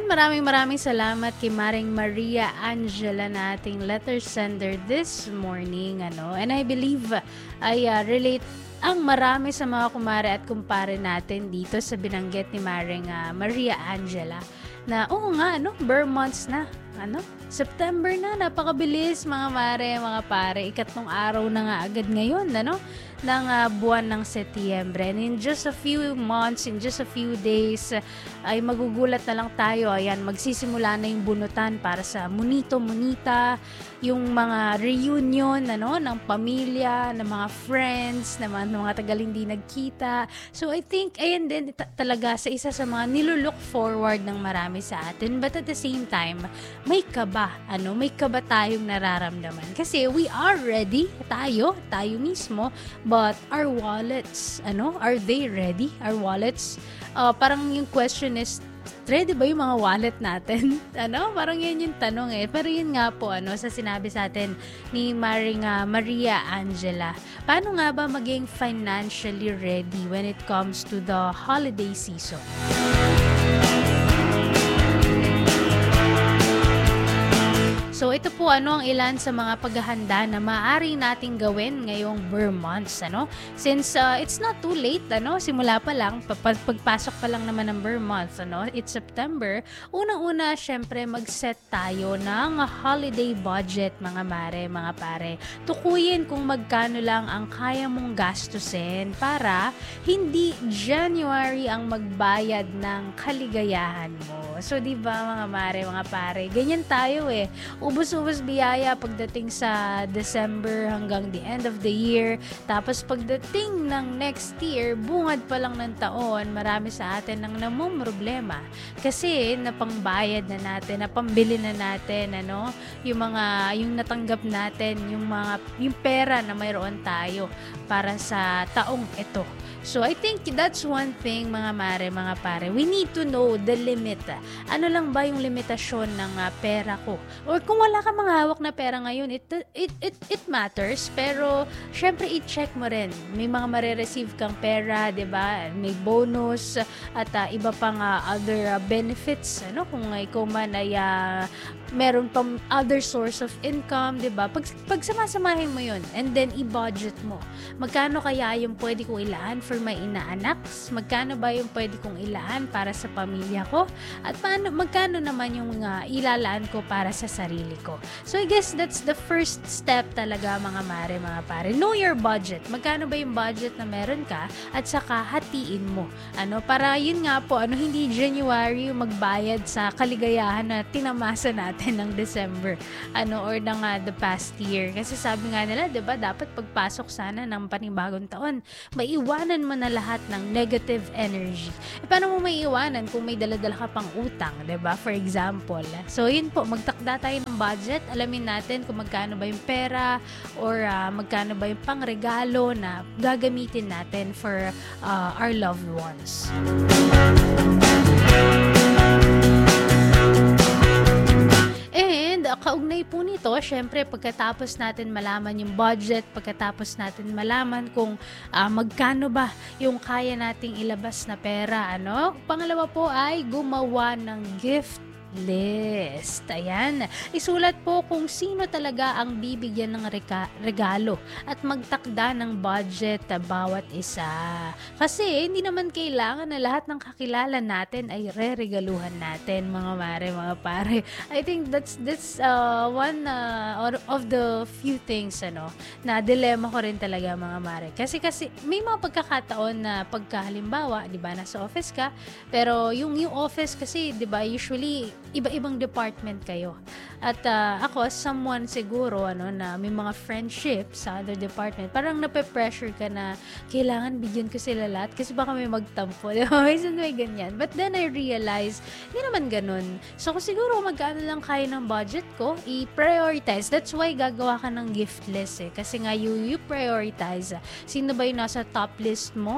maraming salamat kay Maring Maria Angela na ating letter sender this morning. And I believe ay relate ang marami sa mga kumare at kumpare natin dito sa binanggit ni Maring Maria Angela na bare months na. September na, napakabilis mga mare, mga pare. Ikatlong araw na nga agad ngayon, ng buwan ng Setyembre. And in just a few months, in just a few days, ay magugulat na lang tayo. Ayan, magsisimula na yung bunutan para sa munito-munita, yung mga reunion, ng pamilya, ng mga friends, ng mga tagal hindi nagkita. So I think, ayan din talaga sa isa sa mga nilulook forward ng marami sa atin. But at the same time, may kaba, may kaba tayong nararamdaman. Kasi we are ready, tayo mismo, but our wallets, are they ready? Our wallets, parang yung question is, ready ba yung mga wallet natin? Parang yan yung tanong eh. Pero yun nga po, sa sinabi sa atin ni Maring Maria Angela, paano nga ba maging financially ready when it comes to the holiday season? So ito po ang ilan sa mga paghahanda na maaari nating gawin ngayong Burr months, Since it's not too late, simula pa lang, pagpasok pa lang naman ng Burr month, It's September. Unang-una, syempre mag-set tayo ng holiday budget, mga mare, mga pare. Tukuyin kung magkano lang ang kaya mong gastusin para hindi January ang magbayad ng kaligayahan mo. So, di ba mga mare, mga pare, ganyan tayo eh. Ubus-ubus biyaya pagdating sa December hanggang the end of the year. Tapos pagdating ng next year, bungad pa lang ng taon, marami sa atin ang namumroblema. Kasi napangbayad na natin, napambili na natin, yung natanggap natin, yung pera na mayroon tayo para sa taong ito. So, I think that's one thing, mga mare, mga pare. We need to know the limit. Ano lang ba yung limitasyon ng pera ko? Or kung wala ka mga hawak na pera ngayon, it matters. Pero, syempre, i-check mo rin. May mga marireceive kang pera, diba? May bonus at iba pang other benefits. Kung ikaw man ay meron pang other source of income, diba? Pag samasamahin mo yun, and then i-budget mo. Magkano kaya yung pwede kong ilaan for my inaanak? Magkano ba yung pwede kong ilaan para sa pamilya ko? At magkano naman yung ilalaan ko para sa sarili ko? So I guess that's the first step talaga, mga mare, mga pare. Know your budget. Magkano ba yung budget na meron ka? At saka hatiin mo. Para yun nga po, hindi January magbayad sa kaligayahan na tinamasa natin ng December. Or ng the past year. Kasi sabi nga nila, diba, dapat pagpasok sana ng panibagong taon, maiwanan mo na lahat ng negative energy. Paano mo maiiwanan kung may daladala ka pang utang, diba? For example. So, yun po, magtakda tayo ng budget. Alamin natin kung magkano ba yung pera or magkano ba yung pangregalo na gagamitin natin for our loved ones. Kaugnay po nito, syempre pagkatapos natin malaman yung budget, pagkatapos natin malaman kung magkano ba yung kaya nating ilabas na pera, Pangalawa po ay gumawa ng gift list. Ayan. Isulat po kung sino talaga ang bibigyan ng regalo at magtakda ng budget bawat isa. Kasi hindi naman kailangan na lahat ng kakilala natin ay re-regaluhan natin, mga mare, mga pare. I think that's one of the few things na dilemma ko rin talaga, mga mare. Kasi may mga pagkakataon na halimbawa, 'di ba, nasa office ka, pero yung office kasi, 'di ba, usually iba-ibang department kayo. At ako, someone siguro, na may mga friendship sa other department, parang nape-pressure ka na kailangan bigyan ko sila lahat kasi baka may magtampo. Minsan may ganyan. But then I realized, hindi naman ganun. So, kung siguro magkano lang kaya ng budget ko, i-prioritize. That's why gagawa ka ng gift list eh. Kasi nga, you prioritize. Sino ba yung nasa top list mo?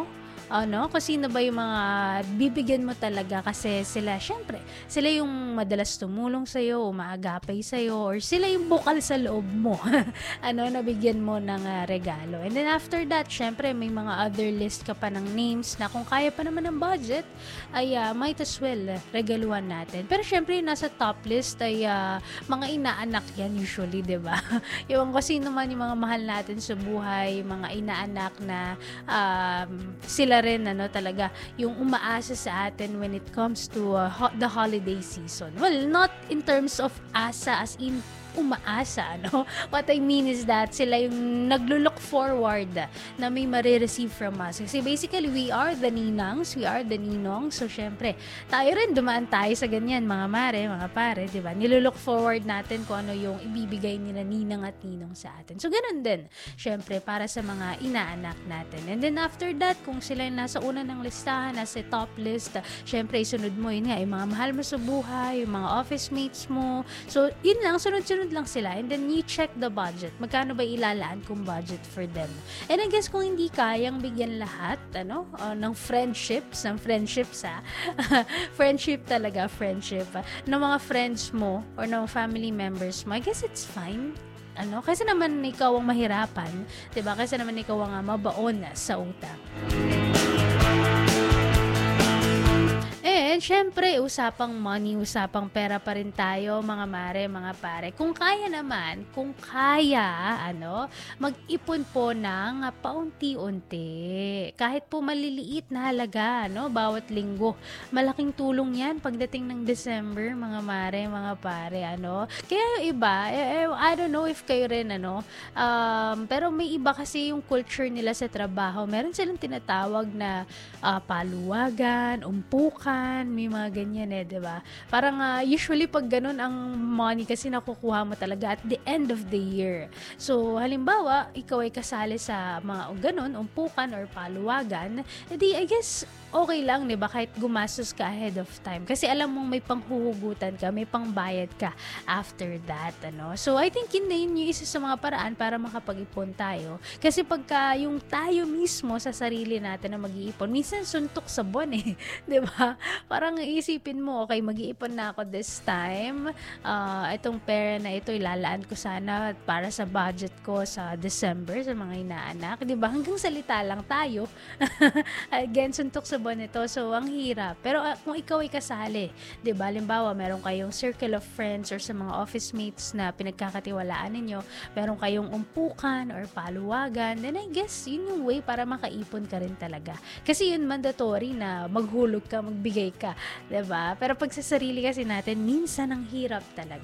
Kung sino ba yung mga bibigyan mo talaga kasi sila, syempre, sila yung madalas tumulong sa'yo, umaagapay sa'yo, or sila yung bukal sa loob mo, nabigyan mo ng regalo. And then after that, syempre, may mga other list ka pa ng names na kung kaya pa naman ng budget, ay might as well regaluhan natin. Pero syempre, yung nasa top list ay mga inaanak yan usually, di ba? Yung kasi naman yung mga mahal natin sa buhay, mga inaanak na sila rin talaga yung umaasa sa atin when it comes to the holiday season. Well, not in terms of asa as in umaasa, What I mean is that sila yung naglo-look forward na may marireceive from us. Kasi basically, we are the ninangs, we are the ninongs. So, syempre, tayo rin dumaan tayo sa ganyan, mga mare, mga pare, di ba? Nilo-look forward natin kung ano yung ibibigay nila ninang at ninong sa atin. So, ganun din, syempre, para sa mga inaanak natin. And then after that, kung sila yung nasa una ng listahan, nasa top list, syempre, isunod mo, yun nga, yung mga mahal mo sa buhay, yung mga office mates mo. So, yun lang, sunod-sunod lang sila, and then you check the budget. Magkano ba ilalaan kung budget for them? And I guess kung hindi kayang bigyan lahat, ng friendships, friendship talaga, ng mga friends mo or ng family members mo, I guess it's fine. Kasi naman ikaw ang mahirapan, 'di ba? Kasi naman ikaw ang mabaon sa utang. And syempre, usapang money, usapang pera pa rin tayo, mga mare, mga pare. Kung kaya, mag-ipon po ng paunti-unti. Kahit po maliliit na halaga, bawat linggo. Malaking tulong yan pagdating ng December, mga mare, mga pare, Kaya yung iba, I don't know if kayo rin, pero may iba kasi yung culture nila sa trabaho. Meron silang tinatawag na paluwagan, umpukan, may mga ganyan diba? Parang usually pag ganun ang money kasi nakukuha mo talaga at the end of the year. So, halimbawa, ikaw ay kasali sa mga ganun, umpukan or paluwagan, edi I guess okay lang, diba? Kahit gumastos ka ahead of time. Kasi alam mong may panghuhugutan ka, may pangbayad ka after that, So, I think yun yung isa sa mga paraan para makapag-ipon tayo. Kasi pagka yung tayo mismo sa sarili natin na mag-iipon, minsan suntok sa buwan diba? Parang iisipin mo, okay, mag-iipon na ako this time. Itong pera na ito, ilalaan ko sana para sa budget ko sa December, sa mga inaanak. Diba? Hanggang salita lang tayo. Again, suntok sa buwan ito. So, ang hirap. Pero kung ikaw ay kasali, diba? Halimbawa, meron kayong circle of friends or sa mga office mates na pinagkakatiwalaan ninyo, meron kayong umpukan or paluwagan, then I guess, yun yung way para makaipon ka rin talaga. Kasi yun mandatory na maghulog ka, magbigay ka, diba? Pero pag sa sarili kasi natin, minsan ang hirap talaga.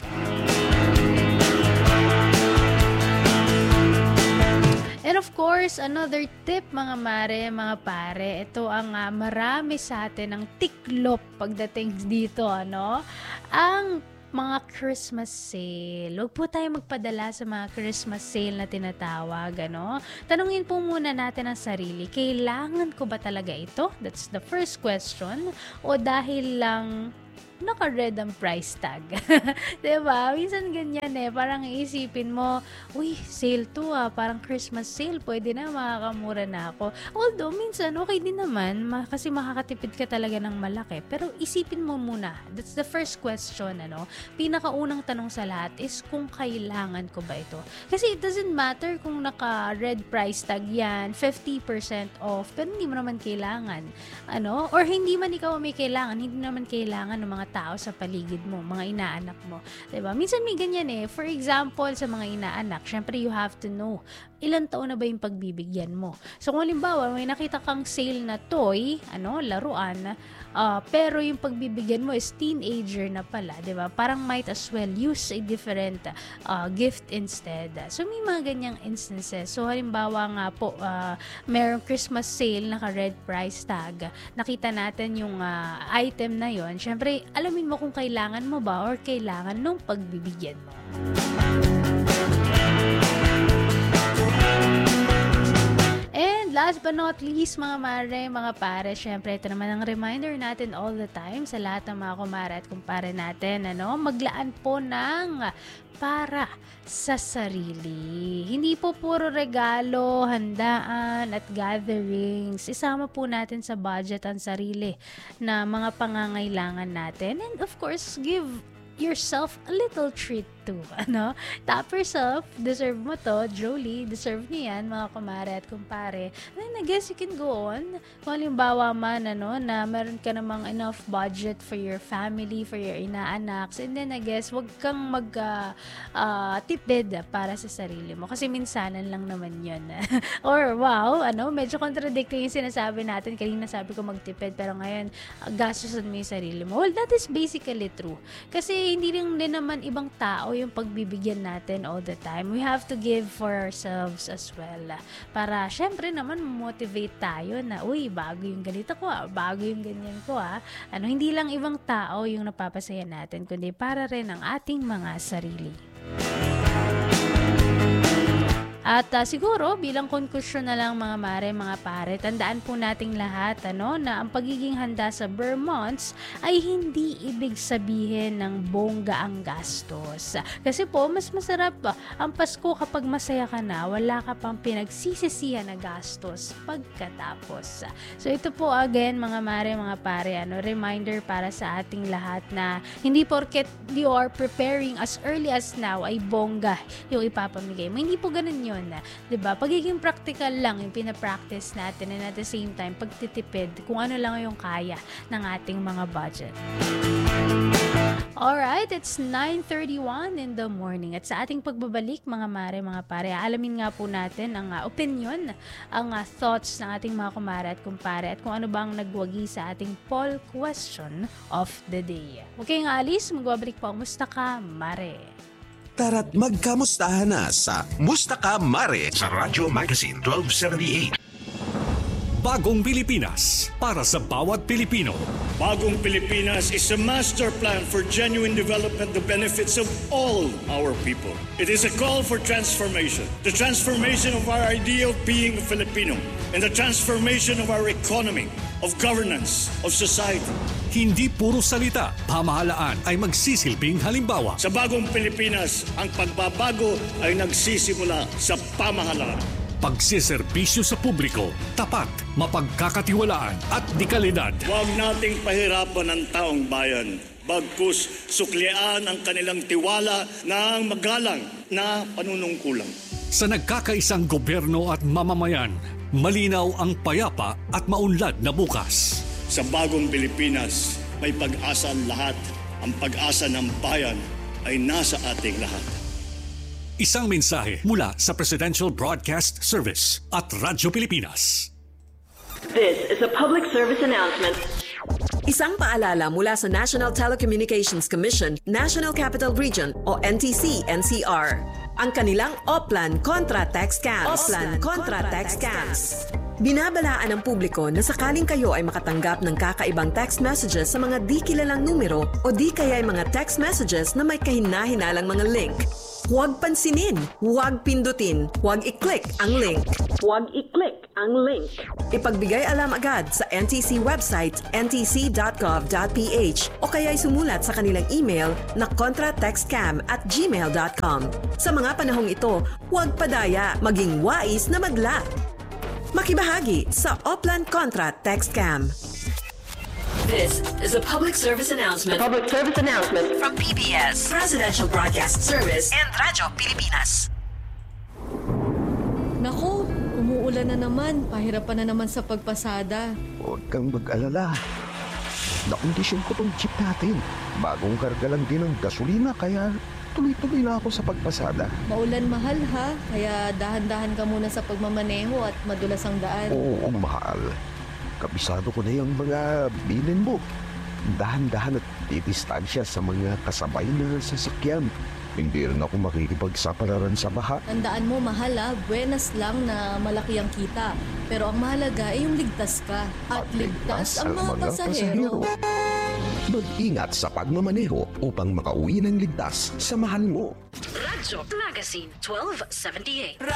And of course, another tip, mga mare, mga pare, ito ang marami sa atin ang tiklop pagdating dito, ang mga Christmas sale. Huwag po tayo magpadala sa mga Christmas sale na tinatawag, Tanungin po muna natin ang sarili, kailangan ko ba talaga ito? That's the first question. O dahil lang naka-red ang price tag. Diba? Minsan ganyan parang iisipin mo, uy, sale to parang Christmas sale, pwede na, makakamura na ako. Although, minsan okay din naman, kasi makakatipid ka talaga ng malaki. Pero isipin mo muna, that's the first question, Pinakaunang tanong sa lahat is kung kailangan ko ba ito. Kasi it doesn't matter kung naka-red price tag yan, 50% off, pero hindi mo naman kailangan. Or hindi man ikaw may kailangan, hindi naman kailangan ng mga tao sa paligid mo, mga inaanak mo. Diba? Minsan may ganyan For example, sa mga inaanak, syempre you have to know ilang taon na ba yung pagbibigyan mo. So kung halimbawa, may nakita kang sale na toy, laruan, pero yung pagbibigyan mo is teenager na pala, diba? Parang might as well use a different gift instead. So may mga ganyang instances. So halimbawa nga po, mayroong Christmas sale, naka-red price tag, nakita natin yung item na yon. Syempre, alamin mo kung kailangan mo ba or kailangan nung pagbibigyan mo. last but not least, mga mare, mga pare, syempre ito naman ang reminder natin all the time sa lahat ng mga kumare at kumpare natin, maglaan po ng para sa sarili. Hindi po puro regalo, handaan at gatherings. Isama po natin sa budget ang sarili na mga pangangailangan natin. And of course, give yourself a little treat too. Tap yourself. Deserve mo to. Jolie, deserve niyo yan, mga kumare at kumpare. Then I guess you can go on. Kung halimbawa man, na meron ka namang enough budget for your family, for your inaanak. And then I guess, wag kang tipid para sa sarili mo. Kasi minsanan lang naman yun. Or wow, medyo contradictory yung sinasabi natin. Kanina sabi ko magtipid, pero ngayon, gastusan mo yung sarili mo. Well, that is basically true. Kasi hindi rin din naman ibang tao yung pagbibigyan natin all the time. We have to give for ourselves as well. Para syempre naman motivate tayo na, uy, bago yung ganito ko, bago yung ganyan ko. Hindi lang ibang tao yung napapasaya natin, kundi para rin ang ating mga sarili. At siguro, bilang konklusyon na lang mga mare, mga pare, tandaan po nating lahat na ang pagiging handa sa Vermonts ay hindi ibig sabihin ng bongga ang gastos. Kasi po, mas masarap ang Pasko kapag masaya ka na, wala ka pang pinagsisisihan na gastos pagkatapos. So ito po again mga mare, mga pare, reminder para sa ating lahat na hindi porket you are preparing as early as now ay bongga yung ipapamigay mo. Hindi po ganun yun. Diba? Pagiging practical lang yung pinapractice natin, and at the same time pagtitipid kung ano lang yung kaya ng ating mga budget. Alright, it's 9:31 in the morning. At sa ating pagbabalik, mga mare, mga pare, alamin nga po natin ang opinion, ang thoughts ng ating mga kumare at kumpare at kung ano bang nagwagi sa ating poll question of the day. Okay nga, Alice, magbabalik po ang Musta Ka, Mare. Tara't magkamustahan na sa Musta Ka, Mare sa Radyo Magazine 1278. Bagong Pilipinas para sa bawat Pilipino. Bagong Pilipinas is a master plan for genuine development, the benefits of all our people. It is a call for transformation. The transformation of our idea of being a Filipino and the transformation of our economy, of governance, of society. Hindi puro salita, pamahalaan ay magsisilbing halimbawa. Sa Bagong Pilipinas, ang pagbabago ay nagsisimula sa pamahalaan. Pagsiservisyo sa publiko, tapat, mapagkakatiwalaan at dekalidad. Huwag nating pahirapan ang taong bayan. Bagkus suklian ang kanilang tiwala ng magalang na panunungkulan. Sa nagkakaisang gobyerno at mamamayan, malinaw ang payapa at maunlad na bukas. Sa Bagong Pilipinas, may pag-asa ang lahat. Ang pag-asa ng bayan ay nasa ating lahat. Isang mensahe mula sa Presidential Broadcast Service at Radyo Pilipinas. This is a public service announcement. Isang paalala mula sa National Telecommunications Commission, National Capital Region o NTC-NCR. Ang kanilang Oplan Contra Text Scams. Oplan Contra Text Scams. Binabalaan ng publiko na sakaling kayo ay makatanggap ng kakaibang text messages sa mga di kilalang numero o di kaya ay mga text messages na may kahina-hinalang mga link. Huwag pansinin, huwag pindutin, huwag i-click ang link. Huwag i-click ang link. Ipagbigay alam agad sa NTC website ntc.gov.ph o kaya sumulat sa kanilang email na contratextcam@gmail.com. Sa mga panahong ito, huwag padaya, maging wais na magla. Makibahagi sa Oplan Contra Text Scam. This is a public service announcement. Public service announcement From PBS, Presidential Broadcast Service and Radyo Pilipinas. Naku, umuulan na naman. Pahirapan na naman sa pagpasada. Huwag kang mag-alala. Nakondisyon ko tong jeep natin. Bagong karga lang din ng gasolina kaya tuloy-tuloy na ako sa pagpasada. Maulan mahal ha, kaya dahan-dahan ka muna sa pagmamaneho at madulas ang daan. Oo, mahal. Kabisado ko na yung mga bilin mo. Dahan-dahan at didistansya sa mga kasabay na sasakyan. Hindi rin ako makikipagsapalaran sa baha. Tandaan mo mahal ha, buenas lang na malaki ang kita. Pero ang mahalaga ay yung ligtas ka. At ligtas ang mga pasahero. Mag-ingat sa pagmamaneho upang makauwi ng ligtas sa mahal mo. Radyo Magazine 1278.